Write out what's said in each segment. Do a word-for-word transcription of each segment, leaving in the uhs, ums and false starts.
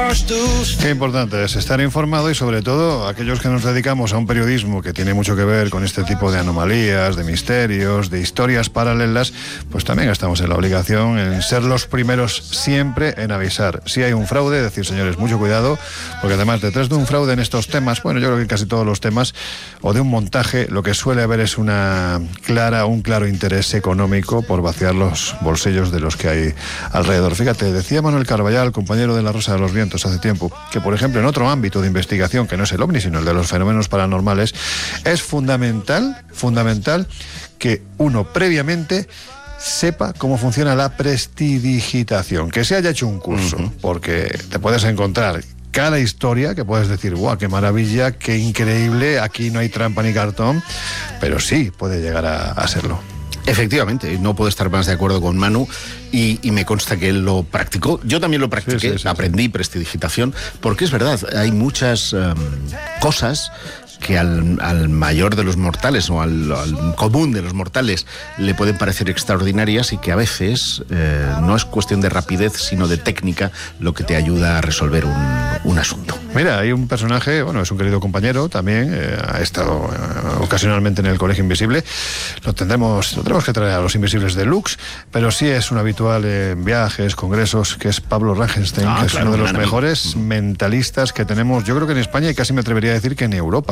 Qué importante es estar informado y sobre todo aquellos que nos dedicamos a un periodismo que tiene mucho que ver con este tipo de anomalías, de misterios, de historias paralelas, pues también estamos en la obligación en ser los primeros siempre en avisar. Si hay un fraude, decir, señores, mucho cuidado, porque además detrás de un fraude en estos temas, bueno, yo creo que casi todos los temas, o de un montaje, lo que suele haber es una clara, un claro interés económico por vaciar los bolsillos de los que hay alrededor. Fíjate, decía Manuel Carballal, compañero de La Rosa de los Vientos hace tiempo, que por ejemplo en otro ámbito de investigación, que no es el ovni, sino el de los fenómenos paranormales, es fundamental, fundamental que uno previamente sepa cómo funciona la prestidigitación, que se haya hecho un curso, uh-huh. porque te puedes encontrar cada historia que puedes decir, guau, qué maravilla, qué increíble, aquí no hay trampa ni cartón, pero sí puede llegar a, a serlo. Efectivamente, no puedo estar más de acuerdo con Manu y, y me consta que él lo practicó. Yo también lo practiqué, sí, sí, sí, aprendí sí. prestidigitación, porque es verdad, hay muchas um, cosas que al, al mayor de los mortales o al, al común de los mortales le pueden parecer extraordinarias y que a veces eh, no es cuestión de rapidez sino de técnica lo que te ayuda a resolver un, un asunto. Mira, hay un personaje, bueno, es un querido compañero también, eh, ha estado eh, ocasionalmente en el Colegio Invisible, lo tendremos, lo tenemos que traer a los Invisibles de Lux, pero sí es un habitual en viajes, congresos, que es Pablo Rangenstein, ah, que es claro, uno de los mejores amigo. mentalistas que tenemos, yo creo que en España y casi me atrevería a decir que en Europa.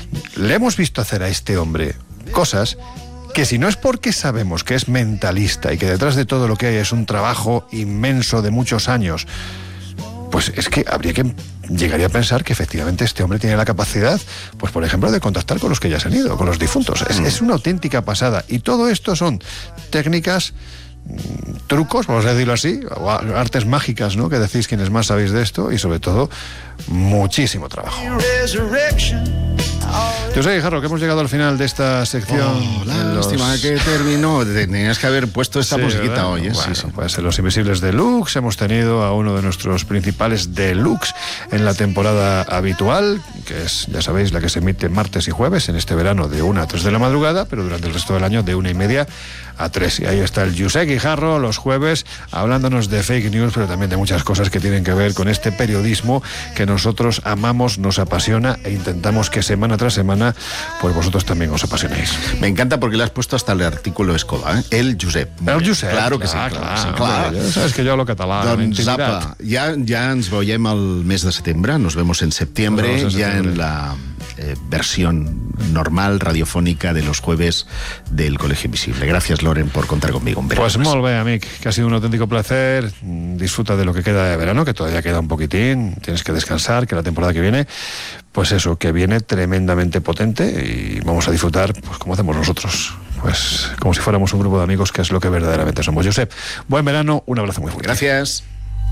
Le hemos visto hacer a este hombre cosas que si no es porque sabemos que es mentalista y que detrás de todo lo que hay es un trabajo inmenso de muchos años, pues es que habría que llegaría a pensar que efectivamente este hombre tiene la capacidad, pues por ejemplo, de contactar con los que ya se han ido, con los difuntos. Es, es una auténtica pasada. Y todo esto son técnicas, trucos, vamos a decirlo así, o artes mágicas, ¿no? Que decís quienes más sabéis de esto, y sobre todo muchísimo trabajo. Yo sé, Guijarro, que hemos llegado al final de esta sección. Oh, lástima los... que terminó. Tenías que haber puesto esta sí, musiquita ¿verdad? hoy. ¿eh? Bueno, sí, sí. Pues en Los Invisibles Deluxe hemos tenido a uno de nuestros principales deluxe en la temporada habitual, que es, ya sabéis, la que se emite martes y jueves en este verano de una a tres de la madrugada, pero durante el resto del año de una y media a tres. Y ahí está el Josep Guijarro los jueves hablándonos de fake news, pero también de muchas cosas que tienen que ver con este periodismo que nosotros amamos, nos apasiona e intentamos que semana tras semana pues vosotros también os apasionéis. Me encanta porque le has puesto hasta el artículo Escoda, ¿eh? El Josep. El Josep. Claro que sí. Clar, clar, clar, sí, clar. Ja sabes que jo hablo català. Doncs apa, ja, ja ens veiem el mes de setembre, nos vemos en septiembre, vemos en septiembre. ya en la eh, versión normal, radiofónica de los jueves del Colegio Invisible. Gracias, Loren, por contar conmigo. Pues molt bé, amic, que ha sido un auténtico placer. Disfruta de lo que queda de verano, que todavía queda un poquitín, tienes que descansar, que la temporada que viene, pues eso, que viene tremendamente potente y vamos a disfrutar, pues como hacemos nosotros, pues como si fuéramos un grupo de amigos, que es lo que verdaderamente somos. Josep, buen verano, un abrazo muy fuerte. Gracias.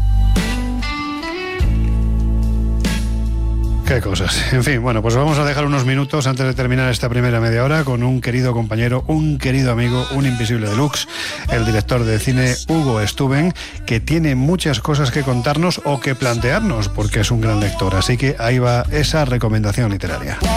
Qué cosas. En fin, bueno, pues vamos a dejar unos minutos antes de terminar esta primera media hora con un querido compañero, un querido amigo, un invisible deluxe, el director de cine Hugo Stuben, que tiene muchas cosas que contarnos o que plantearnos, porque es un gran lector. Así que ahí va esa recomendación literaria.